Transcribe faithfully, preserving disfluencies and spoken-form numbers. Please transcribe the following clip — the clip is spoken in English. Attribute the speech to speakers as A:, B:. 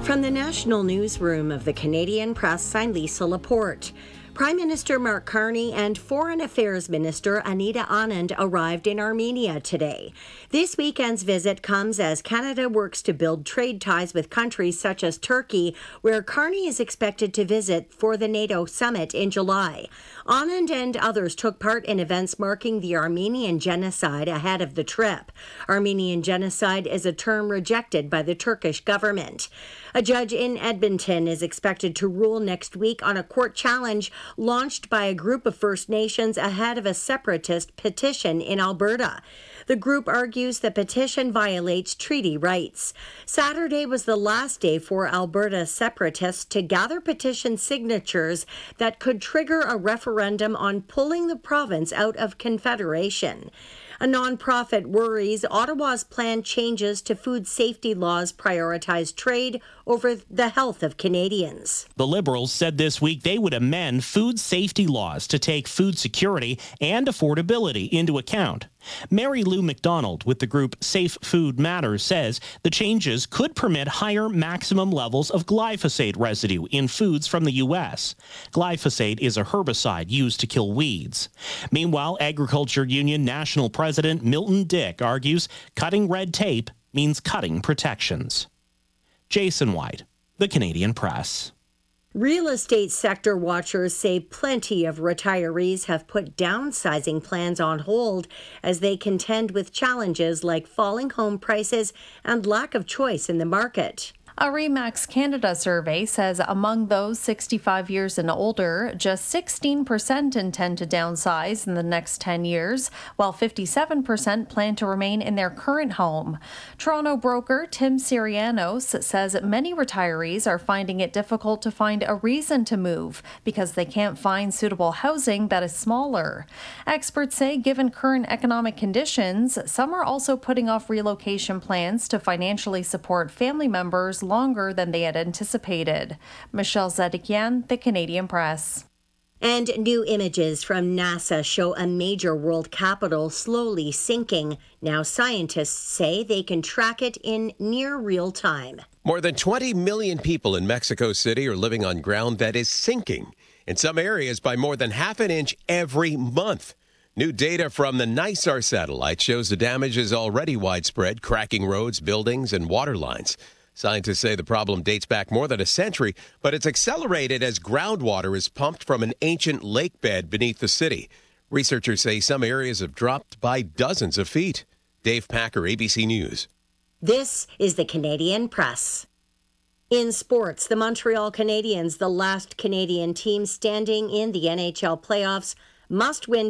A: From the National Newsroom of the Canadian Press, I'm Lisa Laporte. Prime Minister Mark Carney and Foreign Affairs Minister Anita Anand arrived in Armenia today. This weekend's visit comes as Canada works to build trade ties with countries such as Turkey, where Carney is expected to visit for the NATO summit in July. Anand and others took part in events marking the Armenian genocide ahead of the trip. Armenian genocide is a term rejected by the Turkish government. A judge in Edmonton is expected to rule next week on a court challenge launched by a group of First Nations ahead of a separatist petition in Alberta. The group argues the petition violates treaty rights. Saturday was the last day for Alberta separatists to gather petition signatures that could trigger a referendum on pulling the province out of Confederation. A nonprofit worries Ottawa's planned changes to food safety laws prioritize trade over the health of Canadians.
B: The Liberals said this week they would amend food safety laws to take food security and affordability into account. Mary Lou McDonald with the group Safe Food Matters says the changes could permit higher maximum levels of glyphosate residue in foods from the U S. Glyphosate is a herbicide used to kill weeds. Meanwhile, Agriculture Union National President Milton Dick argues cutting red tape means cutting protections. Jason White, The Canadian Press.
A: Real estate sector watchers say plenty of retirees have put downsizing plans on hold as they contend with challenges like falling home prices and lack of choice in the market.
C: A RE/MAX Canada survey says among those sixty-five years and older, just sixteen percent intend to downsize in the next ten years, while fifty-seven percent plan to remain in their current home. Toronto broker Tim Sirianos says many retirees are finding it difficult to find a reason to move because they can't find suitable housing that is smaller. Experts say given current economic conditions, some are also putting off relocation plans to financially support family members longer than they had anticipated. Michelle Zedekian, The Canadian Press.
A: And new images from NASA show a major world capital slowly sinking. Now scientists say they can track it in near real time.
D: More than twenty million people in Mexico City are living on ground that is sinking, in some areas by more than half an inch every month. New data from the NISAR satellite shows the damage is already widespread, cracking roads, buildings, and water lines. Scientists say the problem dates back more than a century, but it's accelerated as groundwater is pumped from an ancient lake bed beneath the city. Researchers say some areas have dropped by dozens of feet. Dave Packer, A B C News.
A: This is the Canadian Press. In sports, the Montreal Canadiens, the last Canadian team standing in the N H L playoffs, must win